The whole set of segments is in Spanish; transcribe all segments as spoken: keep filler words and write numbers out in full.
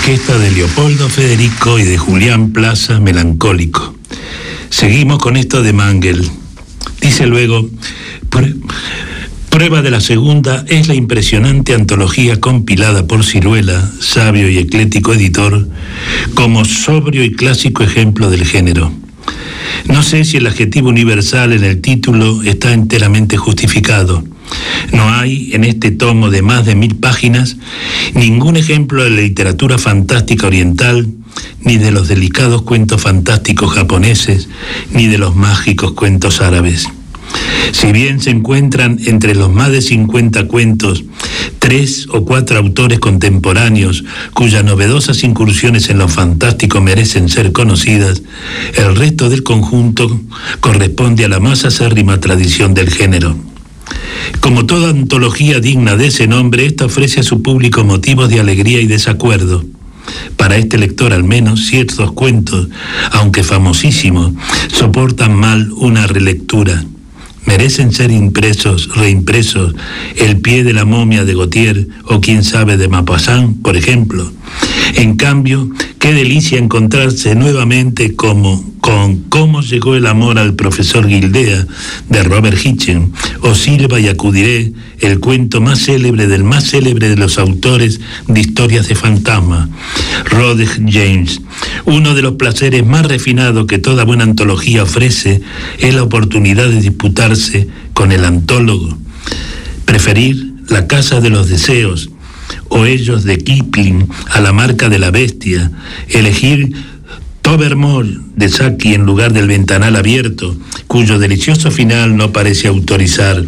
orquesta de Leopoldo Federico y de Julián Plaza, Melancólico. Seguimos con esto de Mangel. Dice luego: prueba de la segunda es la impresionante antología compilada por Siruela, sabio y eclético editor, como sobrio y clásico ejemplo del género. No sé si el adjetivo universal en el título está enteramente justificado. No hay en este tomo de más de mil páginas ningún ejemplo de la literatura fantástica oriental, ni de los delicados cuentos fantásticos japoneses, ni de los mágicos cuentos árabes. Si bien se encuentran entre los más de cincuenta cuentos tres o cuatro autores contemporáneos cuyas novedosas incursiones en lo fantástico merecen ser conocidas, el resto del conjunto corresponde a la más acérrima tradición del género. Como toda antología digna de ese nombre, esta ofrece a su público motivos de alegría y desacuerdo. Para este lector, al menos, ciertos cuentos, aunque famosísimos, soportan mal una relectura. Merecen ser impresos, reimpresos, El pie de la momia de Gautier o quién sabe de Maupassant, por ejemplo. En cambio, qué delicia encontrarse nuevamente como, con Cómo llegó el amor al profesor Gildea, de Robert Hitchens, o Silva y acudiré, el cuento más célebre del más célebre de los autores de historias de fantasma, Roderick James. Uno de los placeres más refinados que toda buena antología ofrece es la oportunidad de disputarse con el antólogo. Preferir La casa de los deseos o Ellos de Kipling a La marca de la bestia, elegir Tobermory de Saki en lugar del Ventanal abierto, cuyo delicioso final no parece autorizar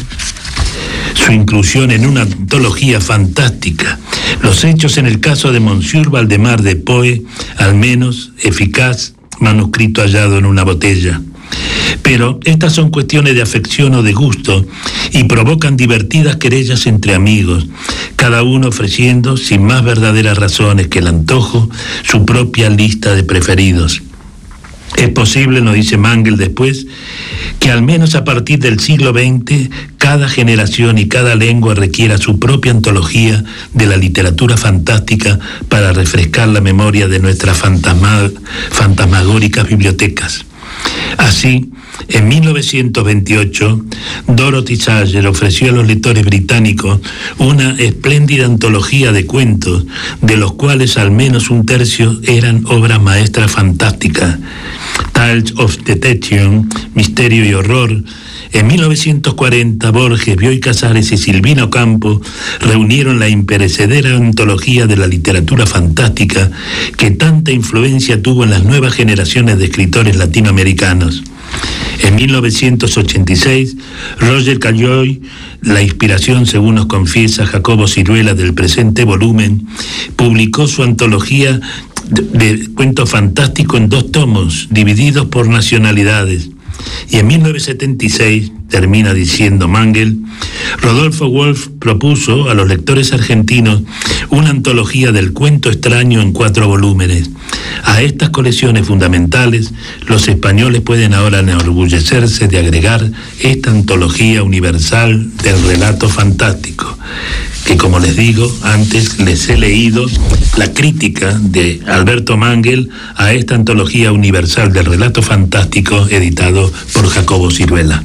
su inclusión en una antología fantástica. Los hechos en el caso de Monsieur Valdemar de Poe, al menos eficaz, manuscrito hallado en una botella. Pero estas son cuestiones de afección o de gusto y provocan divertidas querellas entre amigos, cada uno ofreciendo, sin más verdaderas razones que el antojo, su propia lista de preferidos. Es posible, nos dice Mangel después, que al menos a partir del siglo veinte, cada generación y cada lengua requiera su propia antología de la literatura fantástica para refrescar la memoria de nuestras fantasma- fantasmagóricas bibliotecas. Así, en mil novecientos veintiocho, Dorothy Sayers ofreció a los lectores británicos una espléndida antología de cuentos, de los cuales al menos un tercio eran obras maestras fantásticas. Tales of Detection, Misterio y Horror. En mil novecientos cuarenta, Borges, Bioy Casares y Silvina Ocampo reunieron la imperecedera antología de la literatura fantástica que tanta influencia tuvo en las nuevas generaciones de escritores latinoamericanos. En mil novecientos ochenta y seis, Roger Cailloy, la inspiración según nos confiesa Jacobo Siruela del presente volumen, publicó su antología de, de cuentos fantásticos en dos tomos, divididos por nacionalidades. Y en mil novecientos setenta y seis, termina diciendo Mangel, Rodolfo Wolf propuso a los lectores argentinos una antología del cuento extraño en cuatro volúmenes. A estas colecciones fundamentales, los españoles pueden ahora enorgullecerse de agregar esta antología universal del relato fantástico, que, como les digo, antes les he leído la crítica de Alberto Mangel a esta antología universal del relato fantástico editado por Jacobo Siruela.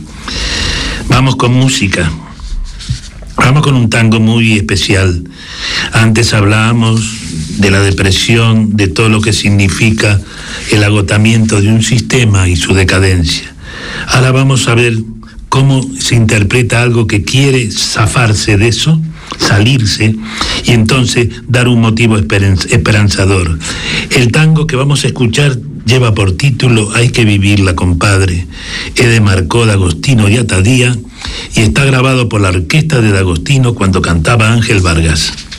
Vamos con música. Vamos con un tango muy especial. Antes hablábamos de la depresión, de todo lo que significa el agotamiento de un sistema y su decadencia. Ahora vamos a ver cómo se interpreta algo que quiere zafarse de eso, salirse, y entonces dar un motivo esperanzador. El tango que vamos a escuchar lleva por título Hay que vivirla, compadre. Es de Marcó, D'Agostino y Atadía y está grabado por la orquesta de D'Agostino cuando cantaba Ángel Vargas.